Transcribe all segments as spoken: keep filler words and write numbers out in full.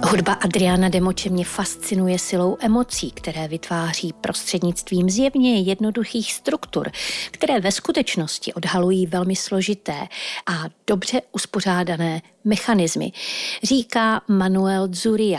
Hudba Adriana Demoče mě fascinuje silou emocí, které vytváří prostřednictvím zjevně jednoduchých struktur, které ve skutečnosti odhalují velmi složité a dobře uspořádané mechanismy, říká Manuel Zuria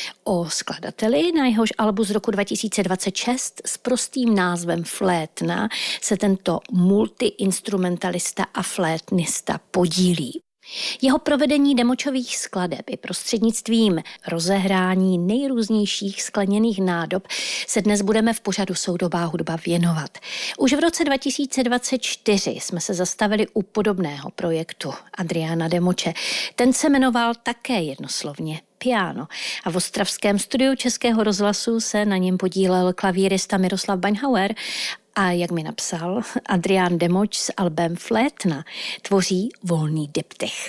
o skladateli, na jehož albu z roku dva tisíce dvacet šest s prostým názvem Flétna se tento multiinstrumentalista a flétnista podílí. Jeho provedení Demočových skladeb i prostřednictvím rozehrání nejrůznějších skleněných nádob se dnes budeme v pořadu Soudobá hudba věnovat. Už v roce dva tisíce dvacet čtyři jsme se zastavili u podobného projektu Adriana Demoče. Ten se jmenoval také jednoslovně Piano a v ostravském studiu Českého rozhlasu se na něm podílel klavírista Miroslav Baňhauer a jak mi napsal, Adrián Demoč s albem Flétna tvoří volný diptych.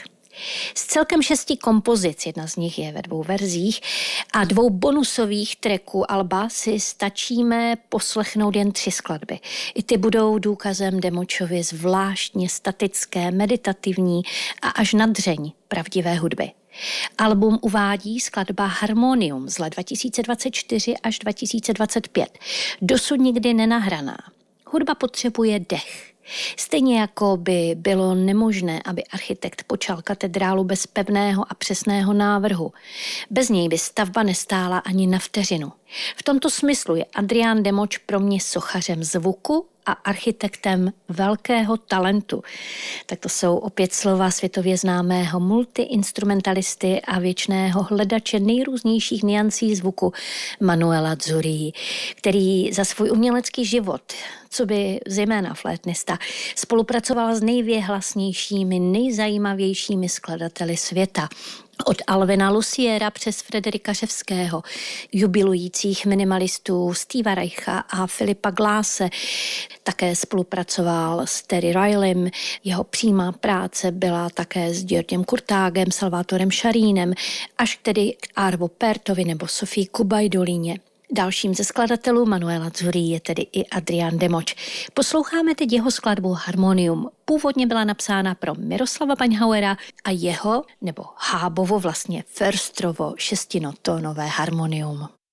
Z celkem šesti kompozic, jedna z nich je ve dvou verzích, a dvou bonusových tracků alba si stačíme poslechnout jen tři skladby. I ty budou důkazem Demočovy zvláštně statické, meditativní a až na dřeň pravdivé hudby. Album uvádí skladba Harmonium z let dva tisíce dvacet čtyři až dva tisíce dvacet pět, dosud nikdy nenahraná. Hudba potřebuje dech. Stejně jako by bylo nemožné, aby architekt počal katedrálu bez pevného a přesného návrhu. Bez něj by stavba nestála ani na vteřinu. V tomto smyslu je Adrián Demoč pro mě sochařem zvuku a architektem velkého talentu. Tak to jsou opět slova světově známého multiinstrumentalisty a věčného hledače nejrůznějších niancí zvuku Manuela Zurii, který za svůj umělecký život, co by zejména flétnista, spolupracoval s nejvěhlasnějšími, nejzajímavějšími skladateli světa. Od Alvina Luciera přes Frederika Řevského, jubilujících minimalistů Steva Reicha a Filipa Glasse. Také spolupracoval s Terry Rileym. Jeho přímá práce byla také s Georgem Kurtágem, Salvatorem Šarínem, až tedy k Arvo Pertovi nebo Sofii Kubajdolíně. Dalším ze skladatelů Manuela Zurii je tedy i Adrián Demoč. Posloucháme teď jeho skladbu Harmonium. Původně byla napsána pro Miroslava Baňhauera a jeho, nebo Hábovo vlastně Förstrovo šestinotónové harmonium.